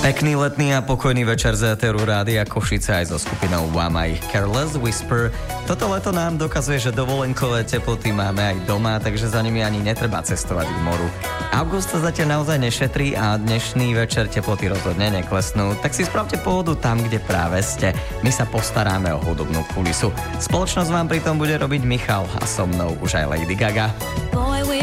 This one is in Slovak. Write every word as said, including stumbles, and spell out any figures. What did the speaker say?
Pekný letný a pokojný večer z éteru Rádia Košice aj so skupinou Wamai Careless Whisper. Toto leto nám dokazuje, že dovolenkové teploty máme aj doma, takže za nimi ani netreba cestovať k moru. August sa zatiaľ naozaj nešetrí a dnešný večer teploty rozhodne neklesnú, tak si spravte pohodu tam, kde práve ste. My sa postaráme o hudobnú kulisu. Spoločnosť vám pritom bude robiť Michal a so mnou už aj Lady Gaga. Boy, we